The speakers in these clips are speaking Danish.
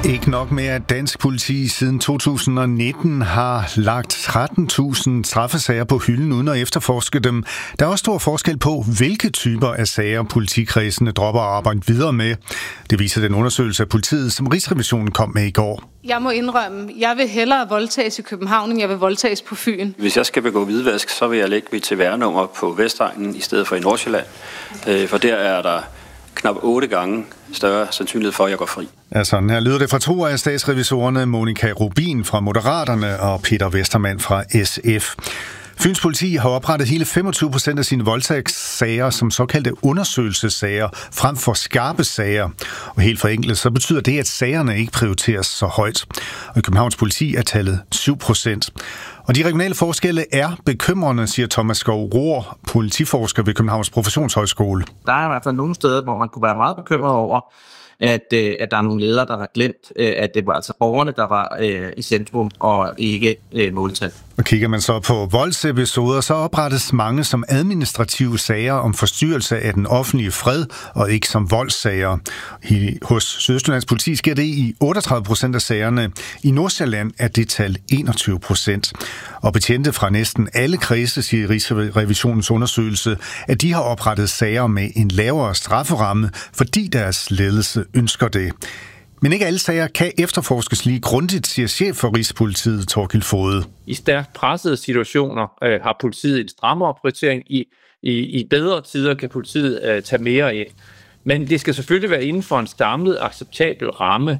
Ikke nok med, at dansk politi siden 2019 har lagt 13.000 straffesager på hylden uden at efterforske dem. Der er også stor forskel på, hvilke typer af sager politikredsene dropper at arbejde videre med. Det viser den undersøgelse af politiet, som Rigsrevisionen kom med i går. Jeg må indrømme, jeg vil hellere voldtages i København, end jeg vil voldtages på Fyn. Hvis jeg skal begå hvidvask, så vil jeg lægge mit TVR-nummer på Vestegnen i stedet for i Nordsjælland. For der er der knap 8 gange større sandsynlighed for, at jeg går fri. Altså, her lyder det fra to af statsrevisorerne, Monika Rubin fra Moderaterne og Peter Westermann fra SF. Fyns politi har oprettet hele 25% af sine voldtægtssager som såkaldte undersøgelsessager frem for skarpe sager. Og helt forenklet, så betyder det, at sagerne ikke prioriteres så højt. Og i Københavns politi er tallet 7%. Og de regionale forskelle er bekymrende, siger Thomas Skov Rohr, politiforsker ved Københavns Professionshøjskole. Der er i hvert fald nogle steder, hvor man kunne være meget bekymret over, at der er nogle ledere, der har glemt, at det var altså borgerne, der var i centrum og ikke måltal. Og kigger man så på voldsepisoder, så oprettes mange som administrative sager om forstyrrelse af den offentlige fred, og ikke som voldssager. Hos Sydøstjyllands politi sker det i 38% af sagerne. I Nordsjælland er det tal 21%. Og betjente fra næsten alle kredse, siger Rigsrevisionens undersøgelse, at de har oprettet sager med en lavere strafferamme, fordi deres ledelse ønsker det. Men ikke alle sager kan efterforskes lige grundigt, siger chef for Rigspolitiet, Torkild Foged. I stærkt pressede situationer har politiet en strammere prioritering. I bedre tider kan politiet tage mere ind. Men det skal selvfølgelig være inden for en samlet acceptabel ramme.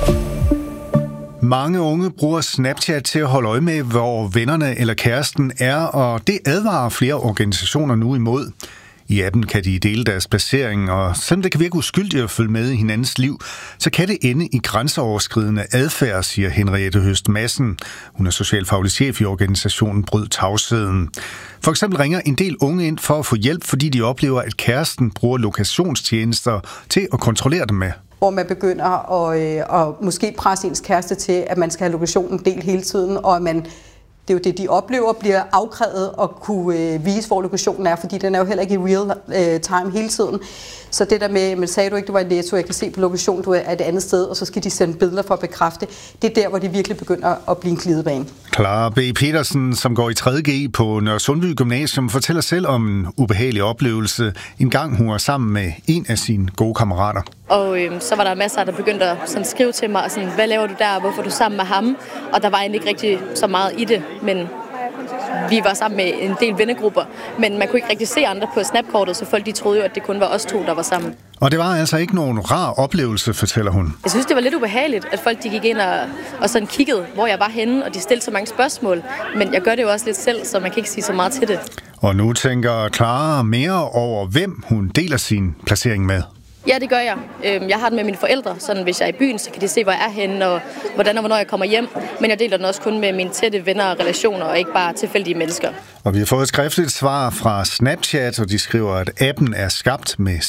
Mange unge bruger Snapchat til at holde øje med, hvor vennerne eller kæresten er, og det advarer flere organisationer nu imod. I appen kan de dele deres placering, og selvom det kan virke uskyldigt at følge med i hinandens liv, så kan det ende i grænseoverskridende adfærd, siger Henriette Høst Madsen. Hun er socialfaglig chef i organisationen Bryd Tavsheden. For eksempel ringer en del unge ind for at få hjælp, fordi de oplever, at kæresten bruger lokationstjenester til at kontrollere dem med. Hvor man begynder at måske presse ens kæreste til, at man skal have lokationen delt hele tiden, og at man, det er jo det, de oplever, bliver afkrævet og kunne vise, hvor lokationen er, fordi den er jo heller ikke i real time hele tiden. Så det der med, men sagde du ikke, du var i Netto, jeg kan se på lokationen, du er et andet sted, og så skal de sende billeder for at bekræfte. Det er der, hvor det virkelig begynder at blive en glidebane. Clara B. Petersen, som går i 3.G på Nørresundby Gymnasium, fortæller selv om en ubehagelig oplevelse, en gang hun var sammen med en af sine gode kammerater. Og så var der masser, der begyndte at sådan skrive til mig, og sådan, hvad laver du der, hvorfor er du sammen med ham? Og der var egentlig ikke rigtig så meget i det, men vi var sammen med en del vennegrupper, men man kunne ikke rigtig se andre på snapkortet, så folk de troede jo, at det kun var os to, der var sammen. Og det var altså ikke nogen rar oplevelse, fortæller hun. Jeg synes, det var lidt ubehageligt, at folk de gik ind og sådan kiggede, hvor jeg var henne, og de stillede så mange spørgsmål. Men jeg gør det jo også lidt selv, så man kan ikke sige så meget til det. Og nu tænker Clara mere over, hvem hun deler sin placering med. Ja, det gør jeg. Jeg har den med mine forældre, sådan hvis jeg er i byen, så kan de se, hvor jeg er henne, og hvordan og hvornår jeg kommer hjem. Men jeg deler den også kun med mine tætte venner og relationer, og ikke bare tilfældige mennesker. Og vi har fået et skriftligt svar fra Snapchat, og de skriver, at appen er skabt med